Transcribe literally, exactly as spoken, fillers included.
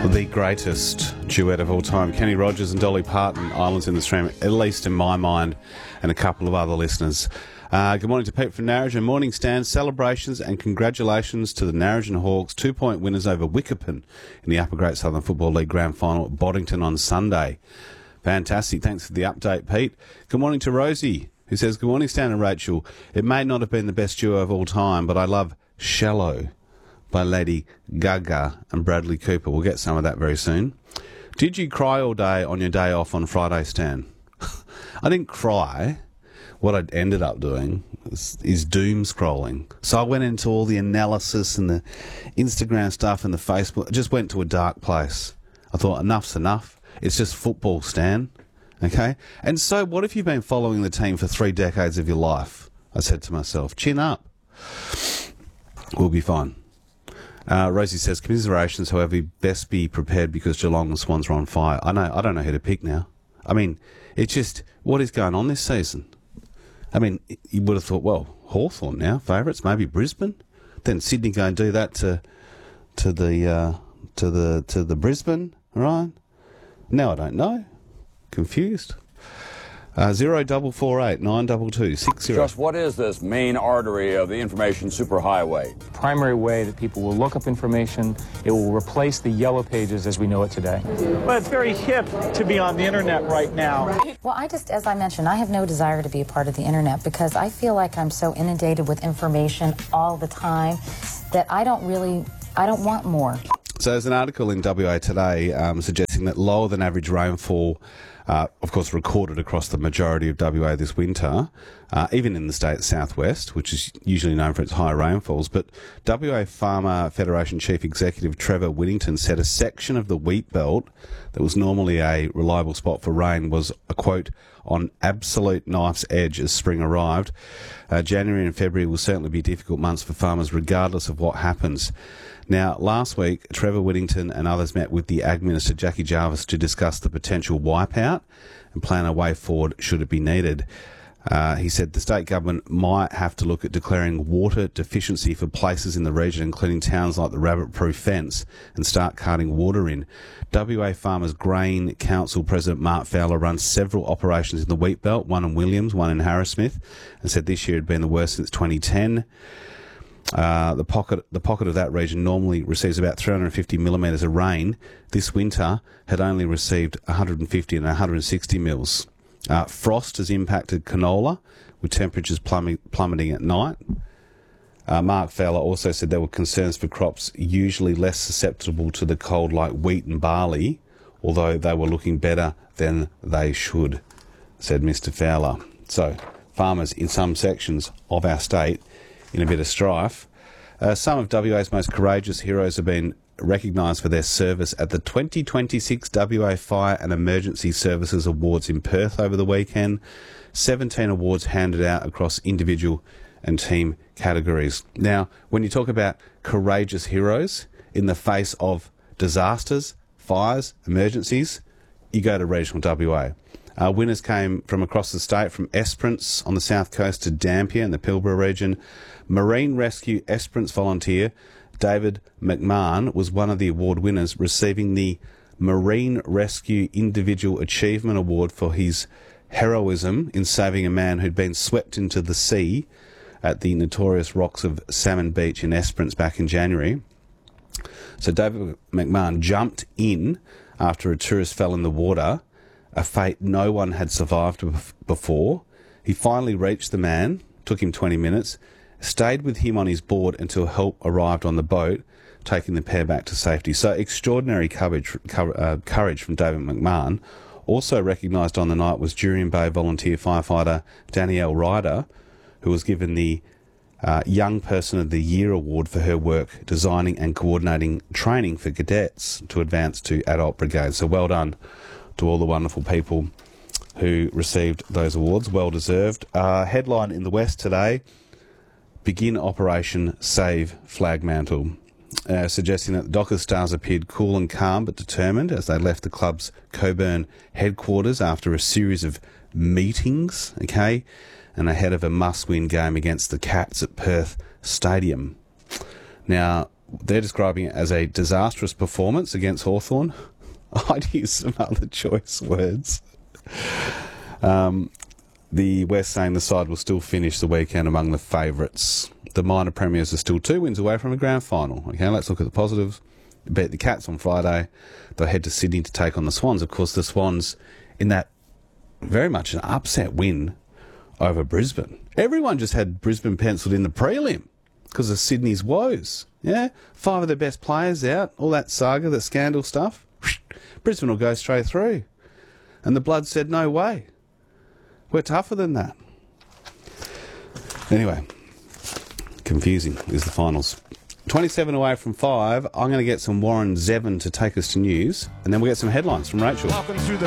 The greatest duet of all time, Kenny Rogers and Dolly Parton, Islands in the Stream, at least in my mind, and a couple of other listeners. Uh, good morning to Pete from Narrogin. Morning, Stan. Celebrations and congratulations to the Narrogin Hawks, two-point winners over Wickerpen in the Upper Great Southern Football League Grand Final at Boddington on Sunday. Fantastic. Thanks for the update, Pete. Good morning to Rosie, who says, good morning, Stan and Rachel. It may not have been the best duo of all time, but I love Shallow by Lady Gaga and Bradley Cooper. We'll get some of that very soon. Did you cry all day on your day off on Friday, Stan? I didn't cry. What I ended up doing is, is doom scrolling. So I went into all the analysis and the Instagram stuff and the Facebook. I just went to a dark place. I thought, enough's enough. It's just football, Stan. Okay? And so what if you've been following the team for three decades of your life? I said to myself, chin up. We'll be fine. Uh, Rosie says, commiserations, however, best be prepared because Geelong and Swans are on fire. I know, I don't know who to pick now. I mean, it's just, what is going on this season? I mean, you would have thought, well, Hawthorn now, favourites, maybe Brisbane. Then Sydney go and do that to to the uh, to the to the Brisbane, right? Now I don't know. Confused. Uh, zero double four eight nine double two six zero. Just what is this main artery of the information superhighway? Primary way that people will look up information. It will replace the yellow pages as we know it today. Well, it's very hip to be on the internet right now. Well, I just, as I mentioned, I have no desire to be a part of the internet because I feel like I'm so inundated with information all the time that I don't really, I don't want more. So there's an article in W A Today um, suggesting that lower than average rainfall, uh, of course, recorded across the majority of W A this winter, uh, even in the state southwest, which is usually known for its high rainfalls. But W A Farmer Federation Chief Executive Trevor Whittington said a section of the wheat belt that was normally a reliable spot for rain was, a quote, on absolute knife's edge as spring arrived. Uh, January and February will certainly be difficult months for farmers regardless of what happens. Now, last week, Trevor Whittington and others met with the Ag Minister, Jackie Jarvis, to discuss the potential wipeout and plan a way forward should it be needed. Uh, he said the state government might have to look at declaring water deficiency for places in the region, including towns like the Rabbit Proof Fence, and start carting water in. W A Farmers Grain Council President Mark Fowler runs several operations in the wheat belt, one in Williams, one in Harrismith, and said this year had been the worst since twenty ten. Uh, the pocket the pocket of that region normally receives about three hundred fifty millimetres of rain. This winter had only received one hundred fifty and one hundred sixty mils. Uh, frost has impacted canola, with temperatures plummet, plummeting at night. Uh, Mark Fowler also said there were concerns for crops usually less susceptible to the cold like wheat and barley, although they were looking better than they should, said Mister Fowler. So, farmers in some sections of our state in a bit of strife. Uh, some of W A's most courageous heroes have been recognised for their service at the twenty twenty-six W A Fire and Emergency Services Awards in Perth over the weekend. seventeen awards handed out across individual and team categories. Now, when you talk about courageous heroes in the face of disasters, fires, emergencies, you go to regional W A. Uh, winners came from across the state, from Esperance on the south coast to Dampier in the Pilbara region. Marine Rescue Esperance volunteer David McMahon was one of the award winners, receiving the Marine Rescue Individual Achievement Award for his heroism in saving a man who'd been swept into the sea at the notorious rocks of Salmon Beach in Esperance back in January. So David McMahon jumped in after a tourist fell in the water, a fate no one had survived before. He finally reached the man, took him twenty minutes, stayed with him on his board until help arrived on the boat, taking the pair back to safety. So extraordinary courage, uh, courage from David McMahon. Also recognised on the night was Jurien Bay volunteer firefighter Danielle Ryder, who was given the uh, Young Person of the Year award for her work designing and coordinating training for cadets to advance to adult brigades. So well done to all the wonderful people who received those awards. Well deserved. Uh, headline in the West today: begin Operation Save Flagmantle, uh, suggesting that the Dockers stars appeared cool and calm but determined as they left the club's Coburn headquarters after a series of meetings, okay, and ahead of a must-win game against the Cats at Perth Stadium. Now, they're describing it as a disastrous performance against Hawthorn. I'd use some other choice words. Um, the West saying the side will still finish the weekend among the favourites. The minor premiers are still two wins away from a grand final. Okay, let's look at the positives. Beat the Cats on Friday. They'll head to Sydney to take on the Swans. Of course, the Swans in that very much an upset win over Brisbane. Everyone just had Brisbane penciled in the prelim because of Sydney's woes. Yeah, five of their best players out, all that saga, that scandal stuff. Brisbane will go straight through. And the Blood said, no way. We're tougher than that. Anyway, confusing is the finals. twenty-seven away from five. I'm going to get some Warren Zevon to take us to news, and then we'll get some headlines from Rachel.